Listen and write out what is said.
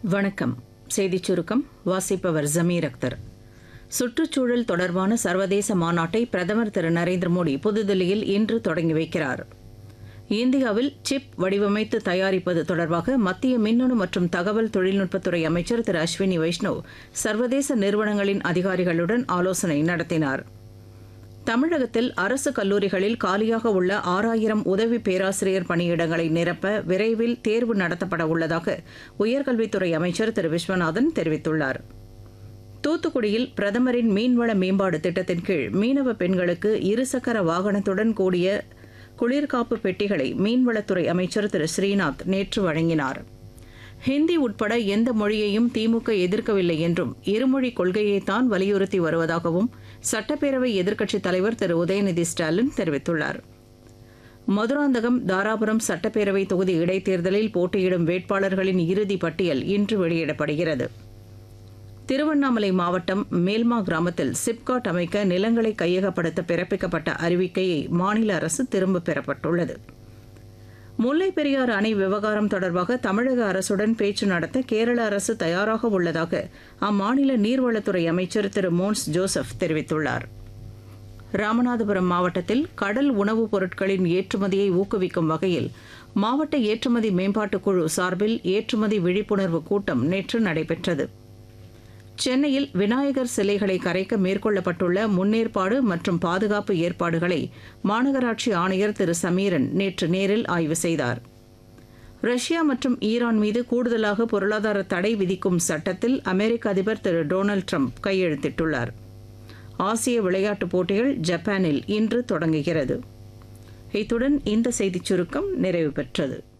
வணக்கம். செய்திச் சுருக்கம் வாசிப்பவர் ஜமீர் அக்தர். சுற்றுச்சூழல் தொடர்பான சர்வதேச மாநாட்டை பிரதமர் திரு நரேந்திர மோடி புதுதில்லியில் இன்று தொடங்கி வைக்கிறார். இந்தியாவில் சிப் வடிவமைத்து தயாரிப்பது தொடர்பாக மத்திய மின்னணு மற்றும் தகவல் தொழில்நுட்பத்துறை அமைச்சர் திரு அஸ்வினி வைஷ்ணவ் சர்வதேச நிறுவனங்களின் அதிகாரிகளுடன் ஆலோசனை நடத்தினார். தமிழகத்தில் அரசு கல்லூரிகளில் காலியாக உள்ள 6000 உதவி பேராசிரியர் பணியிடங்களை நிரப்ப விரைவில் தேர்வு நடத்தப்பட உள்ளதாக உயர்கல்வித்துறை அமைச்சர் திரு விஸ்வநாதன் தெரிவித்துள்ளார். தூத்துக்குடியில் பிரதமரின் மீன்வள மேம்பாடு திட்டத்தின் கீழ் மீனவ பெண்களுக்கு இருசக்கர வாகனத்துடன் கூடிய குளிர்காப்பு பெட்டிகளை மீன்வளத்துறை அமைச்சர் திரு ஸ்ரீநாத் நேற்று வழங்கினார். ஹிந்தி உட்பட எந்த மொழியையும் திமுக எதிர்க்கவில்லை என்றும் இருமொழி கொள்கையைத்தான் வலியுறுத்தி வருவதாகவும் சட்டப்பேரவை எதிர்க்கட்சித் தலைவர் திரு உதயநிதி ஸ்டாலின் தெரிவித்துள்ளார். மதுராந்தகம், தாராபுரம் சட்டப்பேரவை தொகுதி இடைத்தேர்தலில் போட்டியிடும் வேட்பாளர்களின் இறுதி பட்டியல் இன்று வெளியிடப்படுகிறது. திருவண்ணாமலை மாவட்டம் மேல்மா கிராமத்தில் சிப்காட் அமைக்க நிலங்களை கையகப்படுத்த பிறப்பிக்கப்பட்ட அறிவிக்கையை மாநில அரசு திரும்பப் பெறப்பட்டுள்ளது. முல்லைப் பெரியாறு அணை விவகாரம் தொடர்பாக தமிழக அரசுடன் பேச்சு நடத்த கேரள அரசு தயாராக உள்ளதாக அம்மாநில நீர்வளத்துறை அமைச்சர் திரு மோன்ஸ் ஜோசப் தெரிவித்துள்ளார். ராமநாதபுரம் மாவட்டத்தில் கடல் உணவுப் பொருட்களின் ஏற்றுமதியை ஊக்குவிக்கும் வகையில் மாவட்ட ஏற்றுமதி மேம்பாட்டுக் குழு சார்பில் ஏற்றுமதி விழிப்புணர்வு கூட்டம் நேற்று நடைபெற்றது. சென்னையில் விநாயகர் சிலைகளை கரைக்க மேற்கொள்ளப்பட்டுள்ள முன்னேற்பாடு மற்றும் பாதுகாப்பு ஏற்பாடுகளை மாநகராட்சி ஆணையர் திரு சமீரன் நேற்று நேரில் ஆய்வு செய்தார். ரஷ்யா மற்றும் ஈரான் மீது கூடுதலாக பொருளாதார தடை விதிக்கும் சட்டத்தில் அமெரிக்க அதிபர் திரு டொனால்டு ட்ரம்ப் கையெழுத்திட்டுள்ளார். ஆசிய விளையாட்டுப் போட்டிகள் ஜப்பானில் இன்று தொடங்குகிறது. இத்துடன் இந்த செய்திச் சுருக்கம் நிறைவு பெற்றது.